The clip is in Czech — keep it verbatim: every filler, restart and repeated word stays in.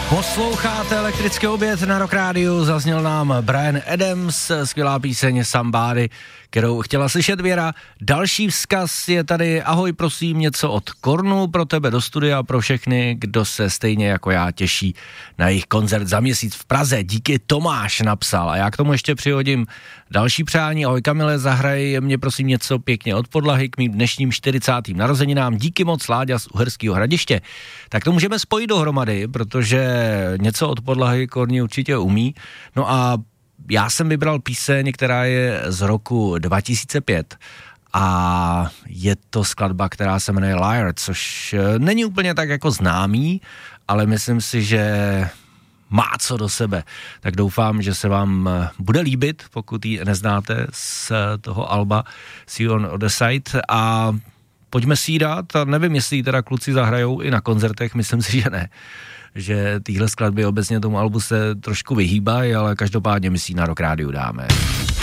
Posloucháte Elektrický oběd na Rock Rádiu, zazněl nám Bryan Adams, skvělá píseň Somebody, kterou chtěla slyšet Věra. Další vzkaz je tady, ahoj, prosím, něco od Kornu pro tebe do studia, pro všechny, kdo se stejně jako já těší na jejich koncert za měsíc v Praze. Díky, Tomáš napsal. A já k tomu ještě přihodím další přání. Ahoj Kamile, zahraj mě prosím něco pěkně od podlahy k mým dnešním čtyřicátým narozeninám. Díky moc, Láďa z Uherského Hradiště. Tak to můžeme spojit dohromady, protože něco od podlahy Korni určitě umí. No a já jsem vybral píseň, která je z roku dva tisíce pět a je to skladba, která se jmenuje Liar, což není úplně tak jako známý, ale myslím si, že má co do sebe. Tak doufám, že se vám bude líbit, pokud ji neznáte z toho alba See You on the Side, a pojďme si ji dát a nevím, jestli ji teda kluci zahrajou i na koncertech, myslím si, že ne. Že týhle skladby obecně tomu albu se trošku vyhýbají, ale každopádně my si na Rock Rádiu dáme.